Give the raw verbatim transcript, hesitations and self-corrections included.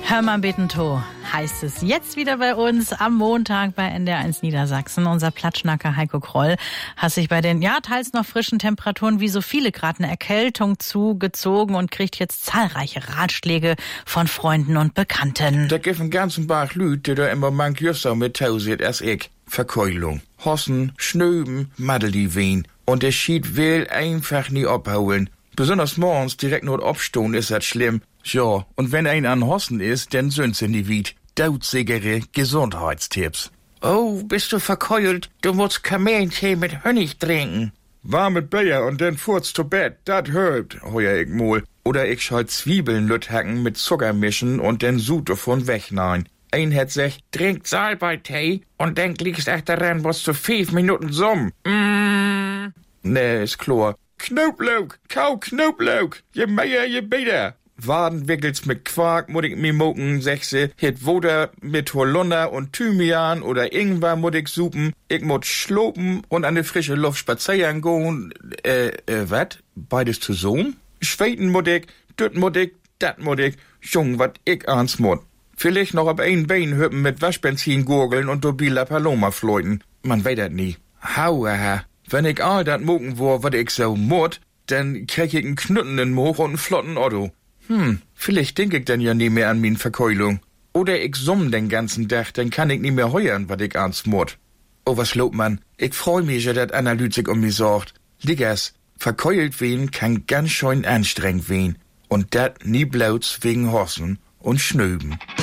Hör mal beten to, heißt es jetzt wieder bei uns am Montag bei N D R eins Niedersachsen. Unser Platschnacker Heiko Kroll hat sich bei den ja teils noch frischen Temperaturen wie so viele Grad eine Erkältung zugezogen und kriegt jetzt zahlreiche Ratschläge von Freunden und Bekannten. Da gibt einen ganzen Bach Lüd, die da immer manch Jusser mit tausiert als ich. Verkeulung, Hossen, Schnöben, Madel die Wehen. Und der Schied will einfach nie abholen. Besonders morgens direkt nur abstehen ist das schlimm. Ja, und wenn ein an Hossen ist, dann sind's in die Wied. Dautsigere Gesundheitstipps. Oh, bist du verkeult? Du musst Kamelentee mit Honig trinken. Warme Bayer und dann furzt zu Bett, dat hilft, heuer ich mol. Oder ich schall Zwiebeln lüthacken mit Zucker mischen und dann Sud davon wegnein. Ein hat sich, trinkt Salbeitee und dann liegst echt daran, was zu fünf Minuten summ. Mm. Nee, ist klar. Knoblauch, kau Knoblauch, je mehr, je besser. Wadenwickels mit Quark muss ich mir moken, sechse, hit Woder mit Holunder und Thymian oder Ingwer muss ich supen. Ich muss schlopen und an die frische Luft spazieren gehen. Äh, äh, wat? Beides zusammen? Schweden muss ich, düt muss ich, dat muss ich, Jung, wat ich ans muss. Vielleicht noch ab ein Bein hüppen mit Waschbenzin gurgeln und do Bila Paloma fleuten. Man weiß dat nie. Hauaha. Wenn ich all dat moken wo, wat ich so mut, dann krieg ich einen knüttenden Moch und einen flotten Otto. Hm, vielleicht denk ich dann ja nie mehr an min Verkeulung. Oder ich summ den ganzen Tag, dann kann ich nie mehr heuern, wat ich ans mut. Oh, was lobt man? Ich freu mich, ja, dat Analytik um mich sorgt. Liggers, verkeult wen kann ganz schön anstrengend wen. Und dat nie blauts wegen Hossen und Schnöben.